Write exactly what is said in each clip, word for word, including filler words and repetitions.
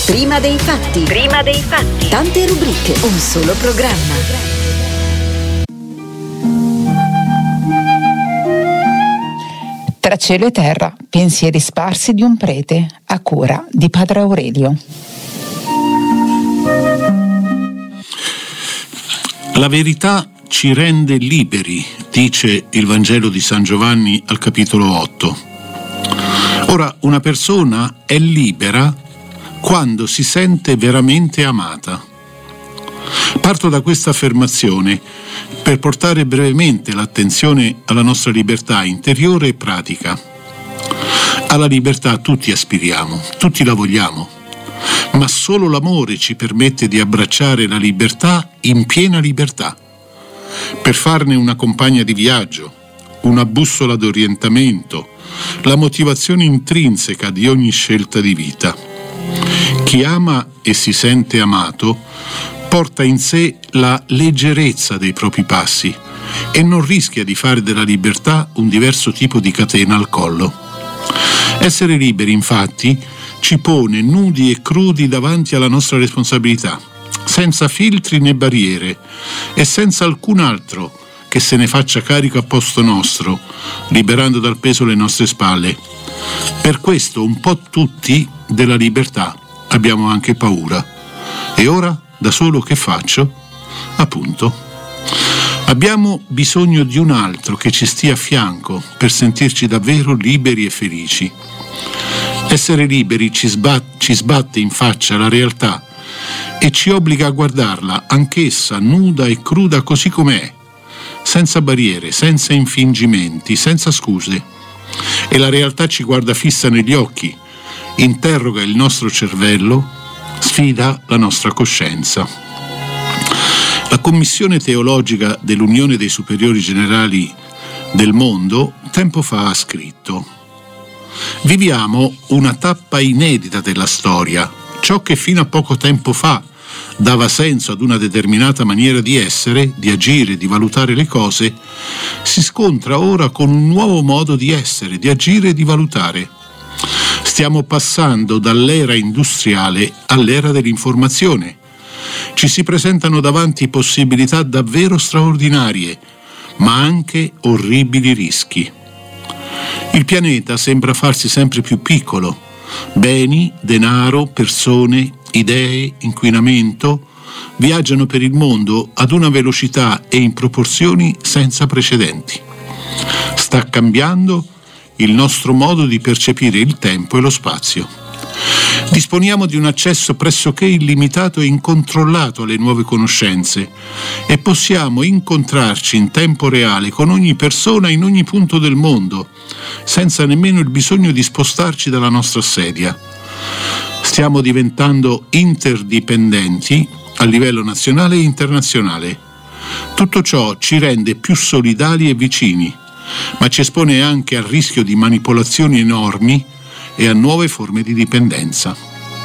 Prima dei fatti. Prima dei fatti. Tante rubriche, un solo programma. Tra cielo e terra, pensieri sparsi di un prete, a cura di Padre Aurelio. La verità ci rende liberi, dice il Vangelo di San Giovanni al capitolo otto. Ora, una persona è libera quando si sente veramente amata. Parto da questa affermazione per portare brevemente l'attenzione alla nostra libertà interiore e pratica. Alla libertà tutti aspiriamo, tutti la vogliamo, ma solo l'amore ci permette di abbracciare la libertà in piena libertà, per farne una compagna di viaggio, una bussola d'orientamento, la motivazione intrinseca di ogni scelta di vita. Chi ama e si sente amato porta in sé la leggerezza dei propri passi e non rischia di fare della libertà un diverso tipo di catena al collo. Essere liberi, infatti, ci pone nudi e crudi davanti alla nostra responsabilità, senza filtri né barriere e senza alcun altro che se ne faccia carico a posto nostro, liberando dal peso le nostre spalle. Per questo un po' tutti della libertà abbiamo anche paura. E ora, da solo, che faccio? Appunto, abbiamo bisogno di un altro che ci stia a fianco per sentirci davvero liberi e felici. Essere liberi ci, sbat- ci sbatte in faccia la realtà e ci obbliga a guardarla, anch'essa nuda e cruda così com'è, senza barriere, senza infingimenti, senza scuse. E la realtà ci guarda fissa negli occhi, interroga il nostro cervello, sfida la nostra coscienza. La Commissione teologica dell'Unione dei Superiori Generali del Mondo tempo fa ha scritto: viviamo una tappa inedita della storia. Ciò che fino a poco tempo fa dava senso ad una determinata maniera di essere, di agire, di valutare le cose, si scontra ora con un nuovo modo di essere, di agire e di valutare. Stiamo passando dall'era industriale all'era dell'informazione. Ci si presentano davanti possibilità davvero straordinarie, ma anche orribili rischi. Il pianeta sembra farsi sempre più piccolo. Beni, denaro, persone, idee, inquinamento viaggiano per il mondo ad una velocità e in proporzioni senza precedenti. Sta cambiando il nostro modo di percepire il tempo e lo spazio. Disponiamo di un accesso pressoché illimitato e incontrollato alle nuove conoscenze e possiamo incontrarci in tempo reale con ogni persona in ogni punto del mondo, senza nemmeno il bisogno di spostarci dalla nostra sedia. Stiamo diventando interdipendenti a livello nazionale e internazionale. Tutto ciò ci rende più solidali e vicini, ma ci espone anche al rischio di manipolazioni enormi e a nuove forme di dipendenza.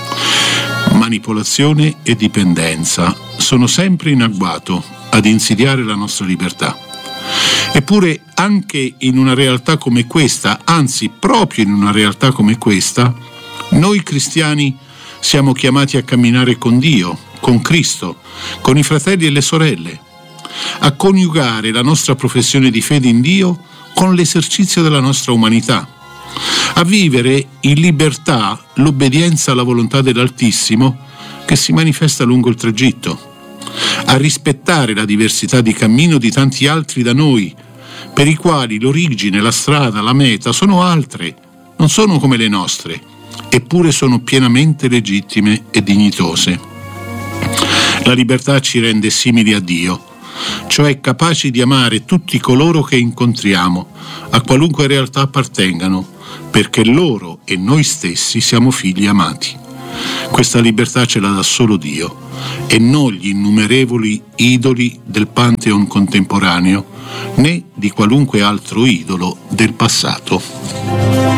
Manipolazione e dipendenza sono sempre in agguato ad insidiare la nostra libertà. Eppure anche in una realtà come questa, anzi proprio in una realtà come questa, noi cristiani siamo chiamati a camminare con Dio, con Cristo, con i fratelli e le sorelle, a coniugare la nostra professione di fede in Dio con l'esercizio della nostra umanità, a vivere in libertà l'obbedienza alla volontà dell'Altissimo che si manifesta lungo il tragitto, a rispettare la diversità di cammino di tanti altri da noi, per i quali l'origine, la strada, la meta sono altre, non sono come le nostre, eppure sono pienamente legittime e dignitose. La libertà ci rende simili a Dio, cioè capaci di amare tutti coloro che incontriamo, a qualunque realtà appartengano, perché loro e noi stessi siamo figli amati. Questa libertà ce la dà solo Dio e non gli innumerevoli idoli del Pantheon contemporaneo, né di qualunque altro idolo del passato.